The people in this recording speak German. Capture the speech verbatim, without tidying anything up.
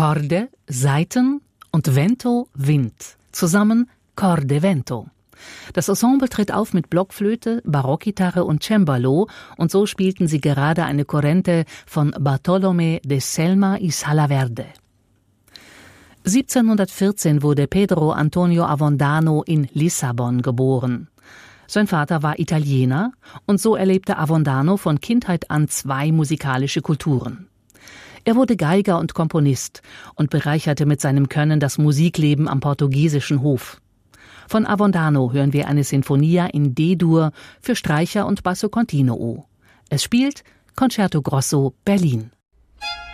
Corde, Saiten und Vento, Wind. Zusammen Corde Vento. Das Ensemble tritt auf mit Blockflöte, Barockgitarre und Cembalo und so spielten sie gerade eine Corrente von Bartolomé de Selma y Salaverde. siebzehnhundertvierzehn wurde Pedro Antonio Avondano in Lissabon geboren. Sein Vater war Italiener und so erlebte Avondano von Kindheit an zwei musikalische Kulturen. Er wurde Geiger und Komponist und bereicherte mit seinem Können das Musikleben am portugiesischen Hof. Von Avondano hören wir eine Sinfonia in D-Dur für Streicher und Basso Continuo. Es spielt Concerto Grosso Berlin.